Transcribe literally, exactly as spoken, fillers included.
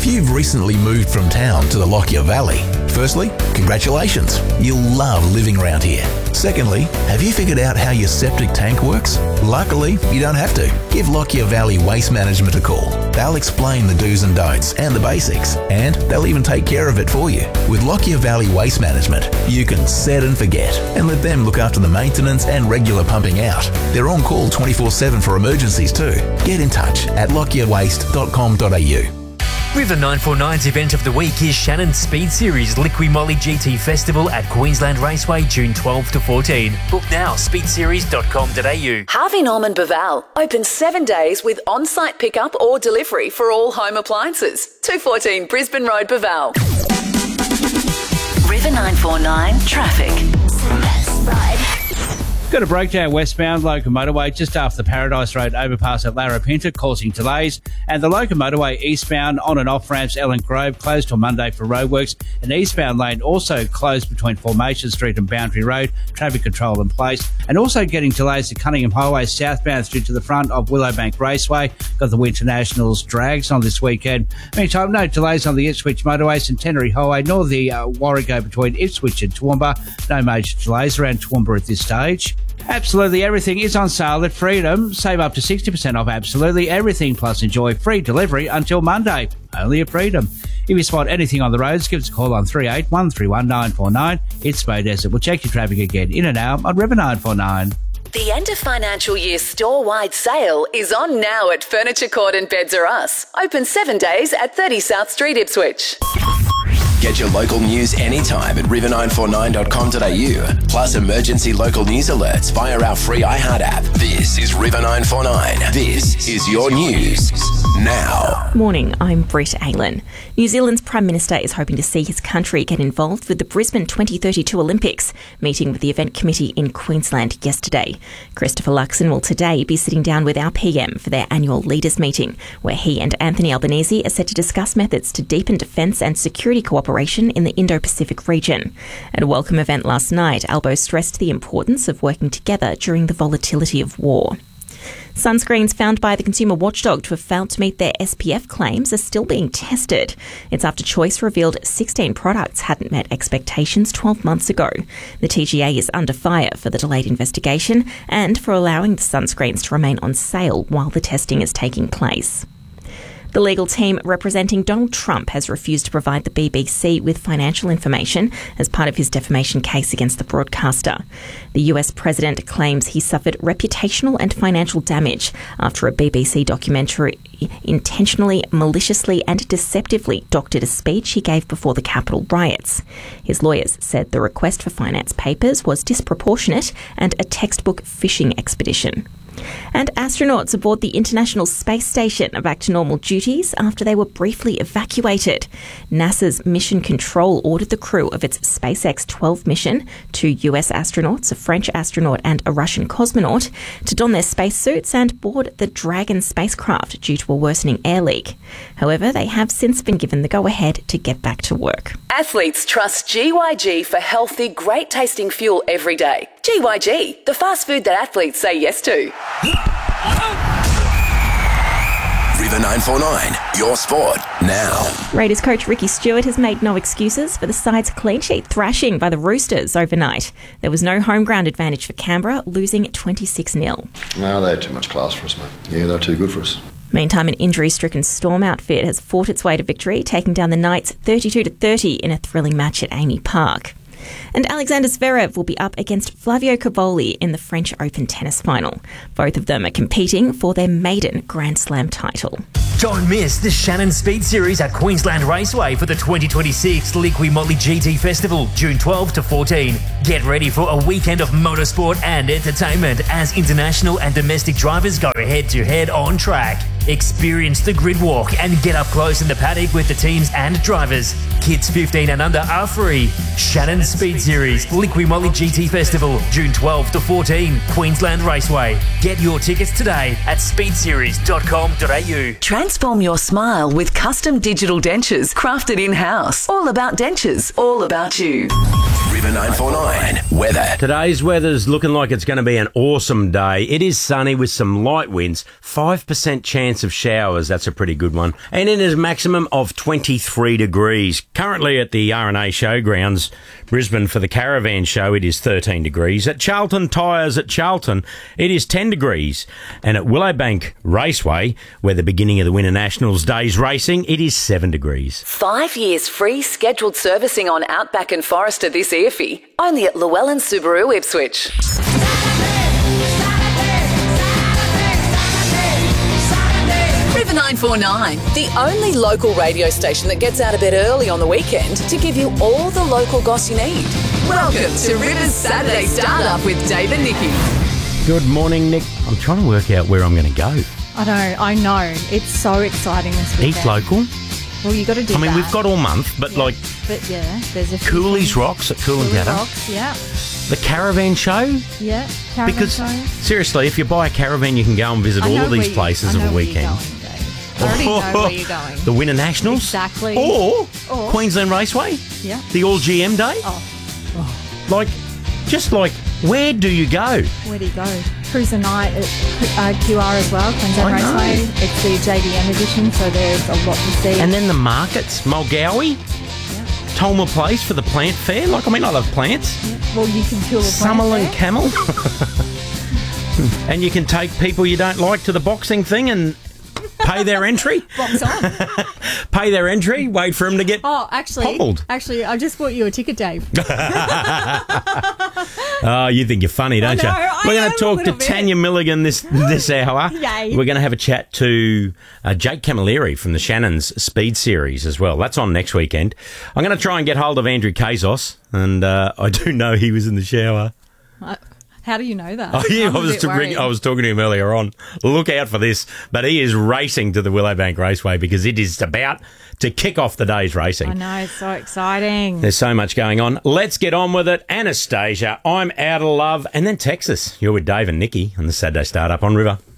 If you've recently moved from town to the Lockyer Valley, firstly, congratulations. You'll love living around here. Secondly, have you figured out how your septic tank works? Luckily, you don't have to. Give Lockyer Valley Waste Management a call. They'll explain the do's and don'ts and the basics, and they'll even take care of it for you. With Lockyer Valley Waste Management, you can set and forget and let them look after the maintenance and regular pumping out. They're on call twenty-four seven for emergencies too. Get in touch at lockyer waste dot com dot a u. River nine forty-nine's event of the week is Shannon Speed Series Liqui Moly G T Festival at Queensland Raceway, June twelfth to fourteen. Book now, speed series dot com dot a u. Harvey Norman Baval, open seven days with on-site pickup or delivery for all home appliances. two fourteen Brisbane Road, Baval. River nine forty-nine traffic. Got a breakdown westbound Local Motorway just after the Paradise Road overpass at Larapinta, causing delays, and the Local Motorway eastbound on and off ramps Ellen Grove closed till Monday for roadworks. An eastbound lane also closed between Formation Street and Boundary Road, traffic control in place, and also getting delays at Cunningham Highway southbound through to the front of Willowbank Raceway. Got the Winter Nationals drags on this weekend. Meantime, no delays on the Ipswich Motorway, Centenary Highway, nor the uh, Warrego between Ipswich and Toowoomba. No major delays around Toowoomba at this stage. Absolutely everything is on sale at Freedom. Save up to sixty percent off absolutely everything, plus enjoy free delivery until Monday. Only at Freedom. If you spot anything on the roads, give us a call on three eight one three one nine four nine. It's Spade Desert. We'll check your traffic again in and out on River nine forty-nine. The end of financial year store-wide sale is on now at Furniture Court and Beds R Us. Open seven days at thirty South Street, Ipswich. Get your local news anytime at river nine forty-nine dot com dot a u. Plus emergency local news alerts via our free iHeart app. This is River nine forty-nine. This is your news now. Morning, I'm Britt Aylan. New Zealand's Prime Minister is hoping to see his country get involved with the Brisbane twenty thirty-two Olympics, meeting with the event committee in Queensland yesterday. Christopher Luxon will today be sitting down with our P M for their annual leaders meeting, where he and Anthony Albanese are set to discuss methods to deepen defence and security cooperation in the Indo-Pacific region. At a welcome event last night, Albo stressed the importance of working together during the volatility of war. Sunscreens found by the Consumer Watchdog to have failed to meet their S P F claims are still being tested. It's after Choice revealed sixteen products hadn't met expectations twelve months ago. The T G A is under fire for the delayed investigation and for allowing the sunscreens to remain on sale while the testing is taking place. The legal team representing Donald Trump has refused to provide the B B C with financial information as part of his defamation case against the broadcaster. The U S president claims he suffered reputational and financial damage after a B B C documentary intentionally, maliciously and deceptively doctored a speech he gave before the Capitol riots. His lawyers said the request for finance papers was disproportionate and a textbook fishing expedition. And astronauts aboard the International Space Station are back to normal duties after they were briefly evacuated. NASA's Mission Control ordered the crew of its SpaceX twelve mission, two U S astronauts, a French astronaut and a Russian cosmonaut, to don their spacesuits and board the Dragon spacecraft due to a worsening air leak. However, they have since been given the go-ahead to get back to work. Athletes trust G Y G for healthy, great-tasting fuel every day. G Y G, the fast food that athletes say yes to. River nine forty-nine, your sport now. Raiders coach Ricky Stewart has made no excuses for the side's clean sheet thrashing by the Roosters overnight. There was no home ground advantage for Canberra, losing twenty-six nil. No, they had too much class for us, mate. Yeah, they're too good for us. Meantime, an injury-stricken Storm outfit has fought its way to victory, taking down the Knights thirty-two to thirty in a thrilling match at Amy Park. And Alexander Zverev will be up against Flavio Cobolli in the French Open tennis final. Both of them are competing for their maiden Grand Slam title. Don't miss the Shannon Speed Series at Queensland Raceway for the twenty twenty-six Liqui Moly G T Festival, June twelfth to fourteen. Get ready for a weekend of motorsport and entertainment as international and domestic drivers go head-to-head on track. Experience the grid walk and get up close in the paddock with the teams and drivers. Kids fifteen and under are free. Shannon Speed Series Liqui Moly G T Festival, June twelfth to fourteen, Queensland Raceway. Get your tickets today at speed series dot com dot a u. Transform your smile with custom digital dentures crafted in-house. All about dentures, all about you. River nine forty-nine, weather. Today's weather's looking like it's going to be an awesome day. It is sunny with some light winds, five percent chance chance of showers. That's a pretty good one. And it is a maximum of twenty-three degrees. Currently at the R and A Showgrounds, Brisbane, for the Caravan Show, it is thirteen degrees. At Charlton Tyres at Charlton, it is ten degrees. And at Willowbank Raceway, where the beginning of the Winter Nationals Days racing, it is seven degrees. Five years free scheduled servicing on Outback and Forester this E F I. Only at Llewellyn Subaru Ipswich. River nine four nine, the only local radio station that gets out a bit early on the weekend to give you all the local goss you need. Welcome to River's Saturday Startup with Dave and Nikki. Good morning, Nick. I'm trying to work out where I'm going to go. I know, I know. It's so exciting this weekend. Eat local. Well, you got to do I mean, that. we've got all month, but Yeah, like But yeah, there's a few Cooley's things. Rocks at Cooley Coolangatta, Rocks, yeah. the Caravan Show. Yeah, Caravan Because Show. seriously, if you buy a caravan, you can go and visit I all know of these where you- places I of know a where you're weekend. going, Dave. I already know where you're going. The Winter Nationals? Exactly. Or, Or- Queensland Raceway? Yeah. The All G M Day? Oh, Like, just like, where do you go? where do you go? Cruiser night at uh, Q R as well, Queensland I know. Raceway. It's the J D M edition, so there's a lot to see. And then the markets, Mulgowie, Tolma Place for the plant fair. Like, I mean, I love plants. well, you can kill a plant Summerlin there. Camel. And you can take people you don't like to the boxing thing and pay their entry. Box on. Pay their entry, wait for them to get Oh, actually, Pummeled. actually, I just bought you a ticket, Dave. Oh, you think you're funny, don't know, you? I We're going am to a talk to little bit. Tanya Milligan this this hour. Yay. We're going to have a chat to uh, Jake Camilleri from the Shannon's Speed Series as well. That's on next weekend. I'm going to try and get hold of Andrew Kazos, and uh, I do know he was in the shower. How do you know that? Oh, yeah, I'm I a was, bit to bring, worried. I was talking to him earlier on. Look out for this. But he is racing to the Willowbank Raceway because it is about to kick off the day's racing. I know, it's so exciting. There's so much going on. Let's get on with it. Anastasia, I'm out of love. And then Texas. You're with Dave and Nikki on the Saturday Startup on River.